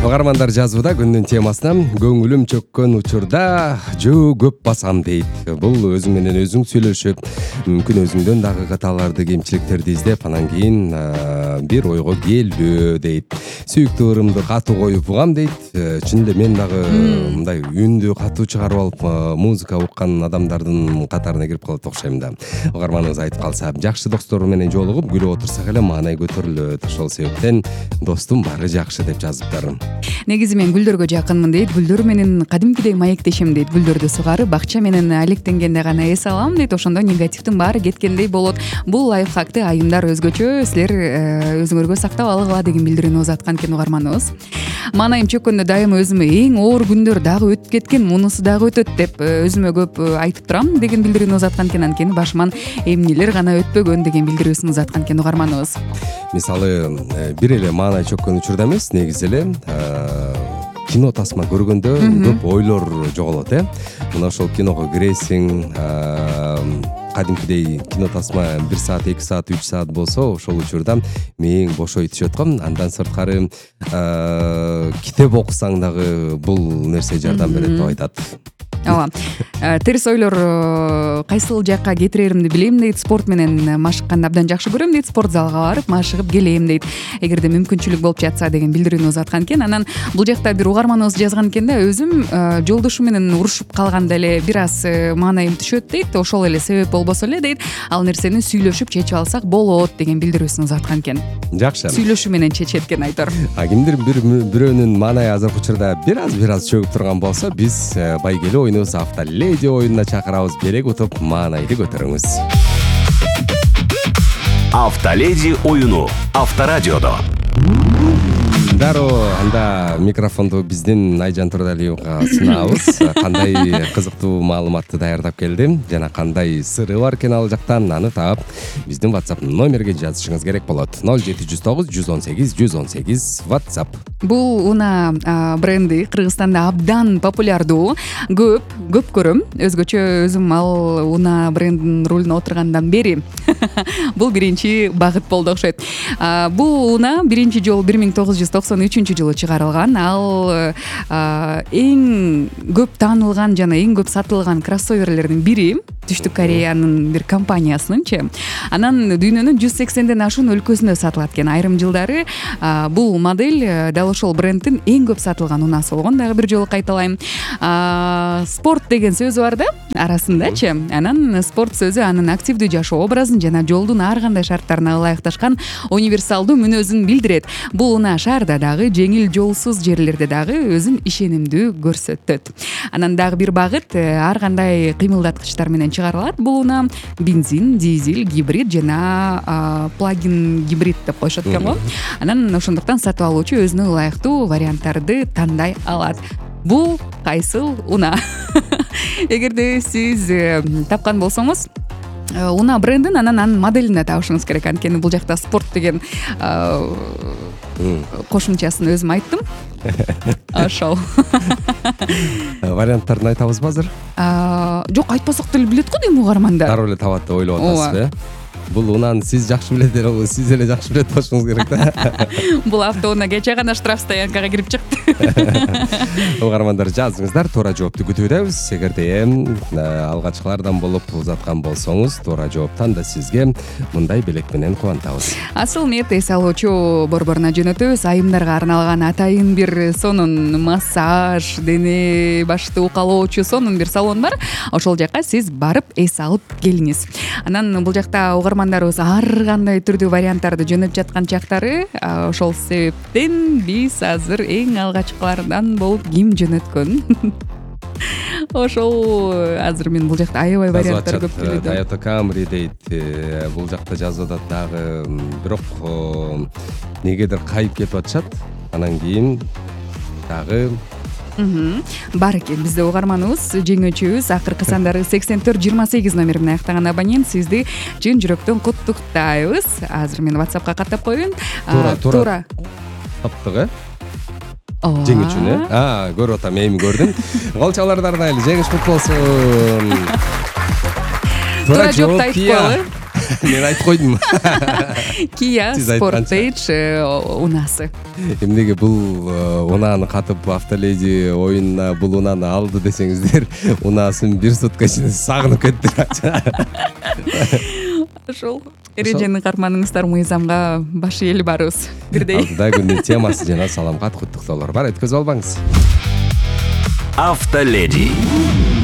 Угармандар жазууда күндүн темасына көңүлүм чөккөн учурда жөө көп басам дейт. Бул өзүң менен өзүң сүйлөшүп, мүмкүн өзүңдөн дагы каталарды, кемчиликтерди издеп, анан кийин бир ойго келүү дейт. Сүйүктүү ырымды катуу коюп угам дейт. Чын эле мен дагы мындай үндү катуу чыгарып алып музыка уккан адамдардын катарына кирип калат окшойм да. Угарманыбыз айтып калса, жакшы достору менен жолугуп күлүп отурсак эле маанай көтөрүлөт. Ошол себептен достум баары жакшы деп жазыптыр. Негизи мен гүлдөргө жакынмын дейт. Гүлдөр менен кадимкидей маектешем дейт. Гүлдөрдү сугарып, бакча менен алектенгенде гана эс алам дейт. Ошондо негативдин баары кеткендей болот. Бул лайфхакты айымдар өзгөчө силер өзүңөргө сактап алгыла деген билдирүүнү узаткан экен угарманыбыз. Маанайым чөккөндө дайыма өзүмө эң оор күндөр дагы өтүп кеткен, мунусу дагы өтөт деп өзүмө көп айтып турам деген билдирүүнү узаткан экен. Анткени башыман эмнелер гана өтпөгөн деген билдирүүсүн узаткан экен угарманыбыз. Мисалы, бир эле маанай чөккөн учурда эмес, негизи эле кино тасма көргөндө көп ойлор жоголот, Мына ошол киного киресиң, кадимкидей кино тасма 1 саат, 2 саат, 3 саат болсо, ошол учурда мээң бошой түшөт го. Андан сырткары китеп окусаң дагы бул нерсе жардам берет деп айтат. Ооба. Терс ойлор кайсыл жакка кетиреримди билем дейт. Спорт менен машыкканды абдан жакшы көрөм дейт. Спорт залга барып машыгып келем дейт. Эгерде мүмкүнчүлүк болуп жатса деген билдирүүнү узаткан экен. Анан бул жакта бир угарманыбыз жазган экен да, өзүм жолдошум менен урушуп калганда эле бир аз маанайым түшөт дейт. Ошол эле себеп болбосо эле дейт, ал нерсени сүйлөшүп чечип алсак болот деген билдирүүсүн узаткан экен. Жакшы. Сүйлөшүү менен чечет экен айтор. Кимдир бирөөнүн маанайы азыркы учурда бир аз чөгүп турган болсо, биз байгеле ойнубуз Автоледи оюнуна чакырабыз. Берек утуп маанайды көтөрүңүз. Автоледи оюну Авторадиодо. Дароо, анда микрофонду биздин Айжан Турдалиевга сунаабыз. Кандай кызыктуу маалыматты даярдап келди жана кандай сыры бар экен ал жактан, аны таап биздин WhatsApp номерге жазышыңыз керек болот. 0709 118 118 WhatsApp. Бул уна бренди Кыргызстанда абдан популярдуу. Көп көрөм. Өзгөчө өзүм ал уна брендинин рулуна отургандан бери бул биринчи багыт болду окшойт. Бул уна биринчи жолу 1993-жылы чыгарылган. Ал эң көп таанылган жана эң көп сатылган кроссоверлердин бири. Түштүк Кореянын бир компаниясынынчы. Анан дүйнөнүн 180ден ашуун өлкөсүндө сатылат экен. Айрым жылдары бул модель дал ошол брендтин эң көп сатылган унасы болгон. Дагы бир жолу кайталайм. Спорт деген сөзү бар да арасындачы. Анан спорт сөзү анын активдүү жашоо образын жана жолдун ар кандай шарттарына ылайыкташкан универсалдуу мүнөзүн билдирет. Бул уна шаарда дагы, жеңил жолсуз жерлерде дагы өзүн ишенимдүү көрсөтөт. Анан дагы бир багыт ар кандай кыймылдаткычтар менен чыгарылат. Бул уна бензин, дизель, гибрид жана плагин гибрид деп коюшат экен го. Анан ошондуктан сатып алуучу өзүнө ылайыктуу варианттарды тандай алат. Бул кайсыл уна? Эгерде сиз тапкан болсоңуз, уна брендин анан моделине табышыңыз керек. Анткени бул жакта спорт деген кошумчасын өзүм айттым. Ошол. Варианттарын айтабызбы азыр? Жок, айтпасак деле билет го дейм угармандар. Дароо эле табат деп ойлоп атасызбы? Бул унаны сиз жакшы билет эле, сиз эле жакшы билет болушуңуз керек да. Бул автоунаа кече гана штраф стоянкага кирип чыкты. Угармандар, жазыңыздар, туура жоопту күтүүбүз. Эгерде алгачкылардан болуп узаткан болсоңуз, туура жооптан да сизге мындай белек менен кубантабыз. Асыл мет эс алуучу борборуна жөнөтөбүз. Айымдарга арналган атайын бир сонун массаж, дене башты укалоочу сонун бир салон бар. Ошол жакка сиз барып эс алып келиңиз. Анан бул жакта угармандарыбыз ар кандай түрдүү варианттарды жөнөтүп жаткан чактары. Ошол себептен биз азыр эң алгачкылардан болуп ким жөнөткөн ошол азыр мен бул жакта аябай варианттар көп келет. Toyota Camry дейт. Бул жакта жазып атат дагы, бирок негедир кайып кетип атышат. Анан кийин дагы бар экен бизде угарманыбыз, жеңүүчүбүз акыркы сандары 8428 номери менен аяктаган абонент сизди чын жүрөктөн куттуктайбыз. Азыр мени WhatsAppка каттап коюн. Туура. Таптык, жеңүүчүнү. Көрүп атам, эми көрдүм. Голчалардан айлы жеңиш куттуу болсун. Туура жоопду айтып коелу. Мен айтып койдум. Kia Сиз айтканча. Sportage унаасы. Эмнеге бул унааны катып автоледи оюнуна бул унааны алды десеңиздер, унаасын бир сутка ичинде сагынып кетти. Ошол эрежени карманыңыздар, мыйзамга баш ээли барыбыз. Бирдей. Алдыда күндүн темасы жана саламга куттуктоолор бар, өткөзүп албаңыз. Автоледи.